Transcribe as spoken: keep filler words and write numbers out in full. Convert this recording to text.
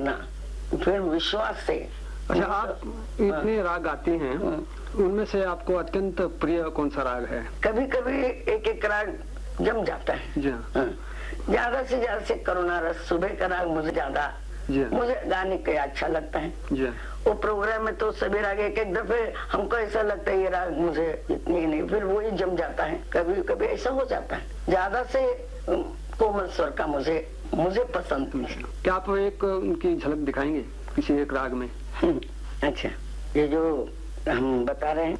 करना, फिर विश्वास से। अच्छा, आप इतने राग गाती हैं, उनमें से आपको अत्यंत प्रिय कौन सा राग है? कभी कभी एक एक राग जम जाता है। जी हाँ। ज्यादा से ज्यादा से करुणा रस, सुबह का राग मुझे ज्यादा मुझे गाने के अच्छा लगता है। जी। वो प्रोग्राम में तो सभी राग एक एक दफे हमको ऐसा लगता है ये राग मुझे इतनी नहीं, फिर वही जम जाता है। कभी कभी ऐसा हो जाता है। ज्यादा से कोमल स्वर का मुझे मुझे पसंद नहीं। क्या आप एक उनकी झलक दिखाएंगे किसी एक राग में? अच्छा, ये जो हम बता रहे हैं